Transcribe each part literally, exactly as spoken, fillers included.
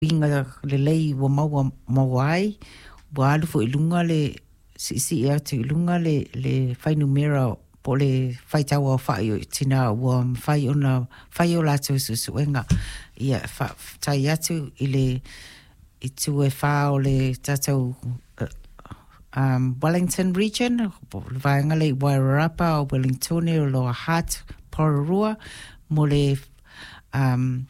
inga le lei wa mau mawai wa alu fo ilunga le si si e atu ilunga le le fai numera po le fai tawa fai o tina wa fai ona fai o lato susuenga ia fa tai atu ile itu e fa o le tatou um, Wellington region vaenga le Wairarapa o Wellington o Lower Hutt Pororua mo le um,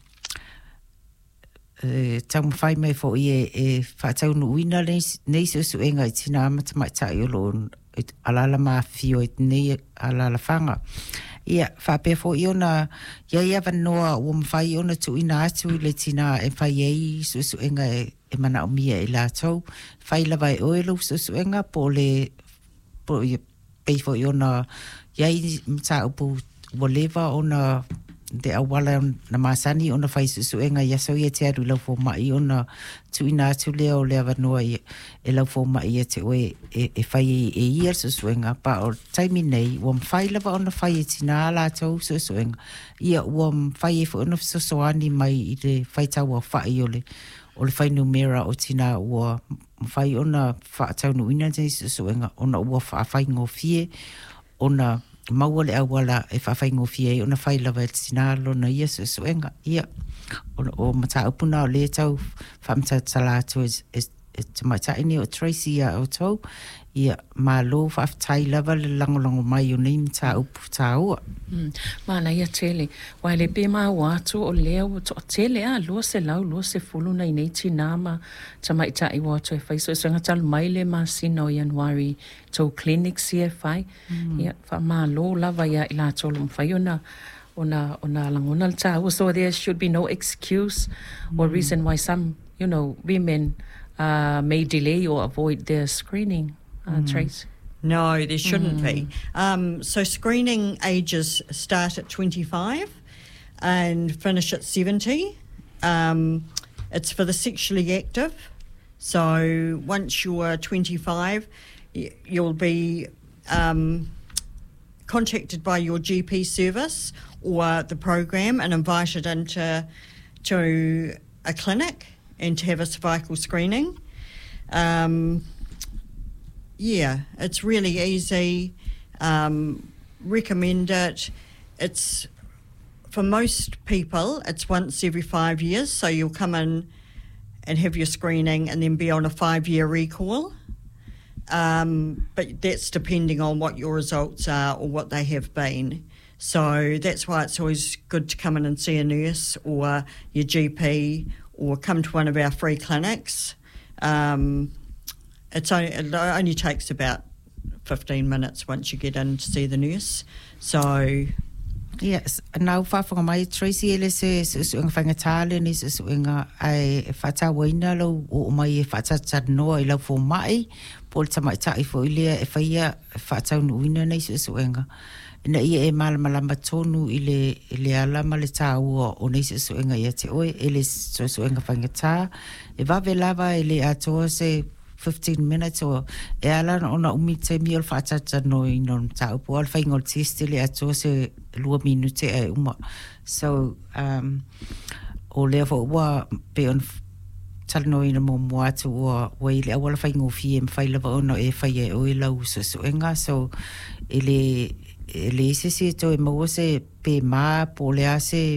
Uh, tamu whai mai fo i e, e whātau nu uina nei su su enga i tina amata mai tai o lo alala maa fio i nei alala whanga. Ia, whapea fo i ona, ia ia wanoa o mwhai ona tu ina atu i le tina e whai ei su su enga e, e mana o mia i la tau. Whai lawa e oelo su su enga po le, po i pei fo i ona, ia i mta upu walewa ona de awala na masani ona fai su enga ya so ye te aru lau fo mai ona tu ina tu leo le avanoa e lau fo mai e te oe e, e fai e ia su enga pa o taimi nei wam fai lava ona fai e tina la tau su enga ia wam fai e fo ona so soani mai i le fai tau o fai o le o le fai numera o tina ua fai ona fa tau nu ina te su enga ona ua fa fai ngofie ona maua le awala e whawhai ngofie ona whai lawa e tina lona ia su suenga ia o mata upuna o le tau whamta talatu e te mai taini o Tracy a o tau ia ma lo whaftai lawa le langolongo mai o nei mta upu ta ua mana ia tele wai le pe maa watu o leo to tele a lua se lau lua se fulu nei nei tina ma ta mai tai watu e whai so e sanga talu mai le ma sino Januari to clinic C F I ia wha ma lo lava ia ila tolu mwhai ona ona ona langona le ta ua so there should be no excuse or reason why some you know women uh, may delay or avoid their screening uh, mm. Trace. No, there shouldn't mm. be. Um, so screening ages start at twenty-five and finish at seventy. Um, it's for the sexually active. So once you're twenty-five, you'll be um, contacted by your G P service or the program and invited into to a clinic and to have a cervical screening. Um, yeah, it's really easy. Um, recommend it. It's for most people, it's once every five years. So you'll come in and have your screening and then be on a five-year recall. Um, but that's depending on what your results are or what they have been. So that's why it's always good to come in and see a nurse or your G P or come to one of our free clinics. Um, it's only, it only takes about fifteen minutes once you get in to see the nurse. So... Yes, nau whawhanga mai Tracy ele se suenga whangatale ni se suenga ai whata waina lau o mai e whata tanoa i lau fo mai po le tamai tai fo ilea e whaia whata unuina nei se suenga. Ina ia e malama lama tonu i le, le alama le tā ua o nei se suenga ia te oe e le suenga whangata e wawe lava e le atoa se fifteen minutes o e ala ona umi te mi o whaatata no i non ta upo al whaingo testi le ato se lua minute e uma. So, um, o lea fo ua pe on tala no ina mo mua atu ua wai le awala whaingo fie m whailawa ono e whai e o e lau so suenga. So, e le e le ise se to e maua se pe maa po lea se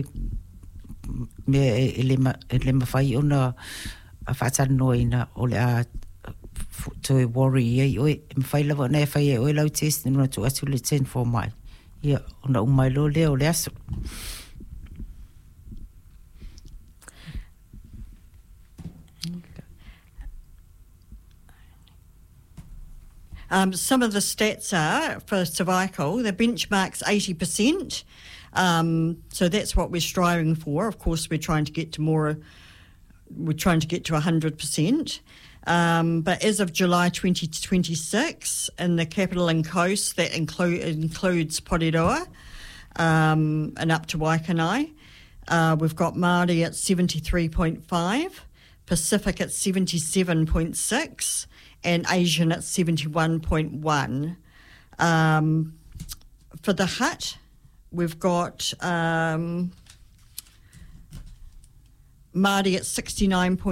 me e le ma e le ma whai ona a whaatata no ina o le a to a worry e oi mwhai lawa nei whai e oi lau test nuna tu atu le ten for mai ia ona umai lo leo le aso. Um, some of the stats are for cervical, the benchmark's eighty percent. Um, so that's what we're striving for. Of course, we're trying to get to more, we're trying to get to one hundred percent. Um, but as of July twenty twenty-six, in the capital and coast, that include, includes Porirua um, and up to Waikanae, uh, we've got Māori at seventy-three point five, Pacific at seventy-seven point six, and Asian at seventy-one point one. Um, for the Hutt, we've got um, Māori at sixty-nine point